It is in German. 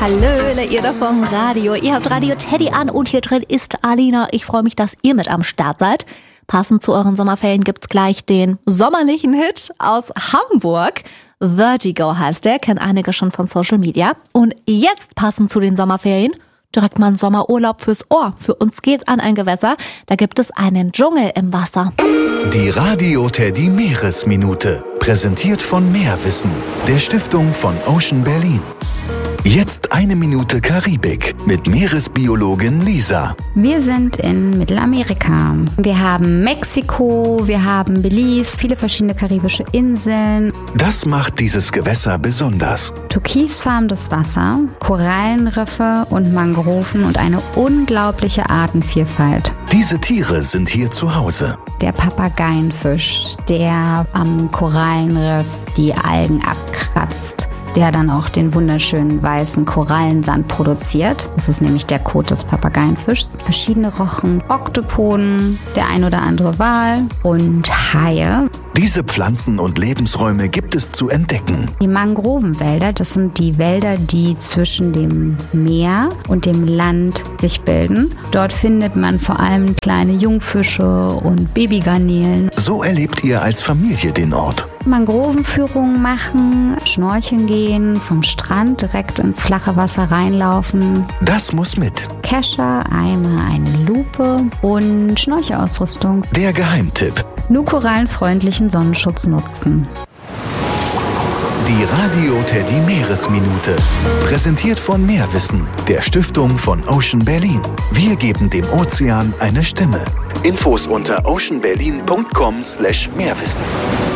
Hallöle, ihr da vom Radio. Ihr habt Radio Teddy an und hier drin ist Alina. Ich freue mich, dass ihr mit am Start seid. Passend zu euren Sommerferien gibt's gleich den sommerlichen Hit aus Hamburg. Vertigo heißt der, kennen einige schon von Social Media. Und jetzt passend zu den Sommerferien direkt mal ein Sommerurlaub fürs Ohr. Für uns geht's an ein Gewässer, da gibt es einen Dschungel im Wasser. Die Radio Teddy Meeresminute, präsentiert von Meerwissen, der Stiftung von Ocean Berlin. Jetzt 1 Minute Karibik mit Meeresbiologin Lisa. Wir sind in Mittelamerika. Wir haben Mexiko, wir haben Belize, viele verschiedene karibische Inseln. Das macht dieses Gewässer besonders. Türkisfarbenes Wasser, Korallenriffe und Mangroven und eine unglaubliche Artenvielfalt. Diese Tiere sind hier zu Hause. Der Papageienfisch, der am Korallenriff die Algen abkratzt, der dann auch den wunderschönen weißen Korallensand produziert. Das ist nämlich der Kot des Papageienfischs. Verschiedene Rochen, Oktopoden, der ein oder andere Wal und Haie. Diese Pflanzen und Lebensräume gibt es zu entdecken. Die Mangrovenwälder, das sind die Wälder, die zwischen dem Meer und dem Land sich bilden. Dort findet man vor allem kleine Jungfische und Babygarnelen. So erlebt ihr als Familie den Ort. Mangrovenführungen machen, schnorcheln gehen, vom Strand direkt ins flache Wasser reinlaufen. Das muss mit. Kescher, Eimer, eine Lupe und Schnorchelausrüstung. Der Geheimtipp. Nur korallenfreundlichen Sonnenschutz nutzen. Die Radio Teddy Meeresminute, präsentiert von Meerwissen, der Stiftung von Ocean Berlin. Wir geben dem Ozean eine Stimme. Infos unter oceanberlin.com/Meerwissen.